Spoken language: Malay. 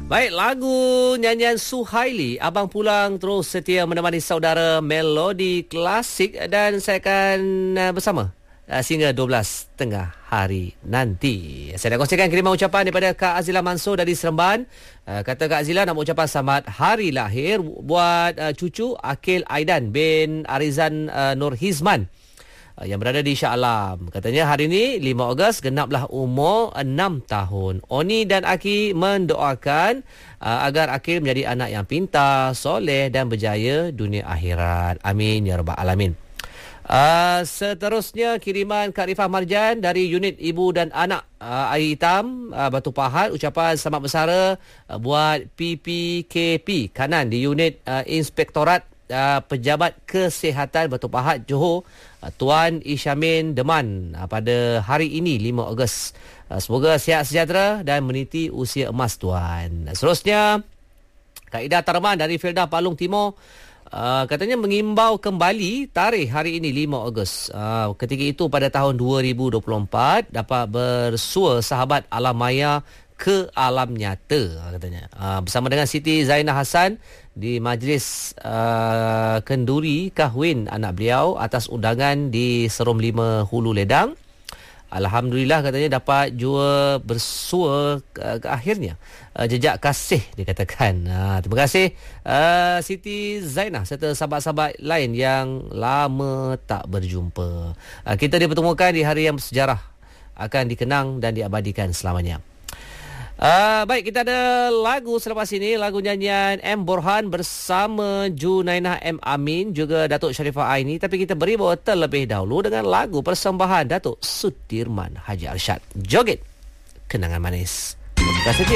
Baik, lagu nyanyian Suhaili, Abang Pulang terus setia menemani saudara melodi klasik dan saya akan bersama sehingga 12.30 hari nanti. Saya nak kongsikan kiriman ucapan daripada Kak Azila Mansur dari Seremban. Kata Kak Azila nak mengucapkan selamat hari lahir buat cucu Akil Aidan bin Arizan Nur Hizman yang berada di Shah Alam. Katanya hari ini 5 Ogos genaplah umur 6 tahun. Oni dan Aki mendoakan agar Akil menjadi anak yang pintar, soleh dan berjaya dunia akhirat. Amin ya rabbal alamin. Seterusnya kiriman Kak Rifah Marjan dari unit Ibu dan Anak Air Hitam Batu Pahat. Ucapan selamat bersara buat PPKP kanan di unit Inspektorat Pejabat Kesihatan Batu Pahat Johor, Tuan Isyamin Deman pada hari ini 5 Ogos. Semoga sihat sejahtera dan meniti usia emas Tuan. Seterusnya Kak Ida Tarman dari Felda Palung Timur. Katanya mengimbau kembali tarikh hari ini 5 Ogos. Ketika itu pada tahun 2024 dapat bersua sahabat alam maya ke alam nyata katanya. Bersama dengan Siti Zainah Hassan di majlis kenduri kahwin anak beliau atas undangan di Serum 5 Hulu Ledang. Alhamdulillah katanya dapat jua bersua ke akhirnya jejak kasih dikatakan. Terima kasih Siti Zainah serta sahabat-sahabat lain yang lama tak berjumpa. Kita dipertemukan di hari yang bersejarah, akan dikenang dan diabadikan selamanya. Baik, kita ada lagu selepas ini, lagu nyanyian M. Borhan bersama Junainah M. Amin juga Datuk Sharifah Aini. Tapi kita beri bawa terlebih dahulu dengan lagu persembahan Datuk Sudirman Haji Arsyad, Joget Kenangan Manis. Terima kasih.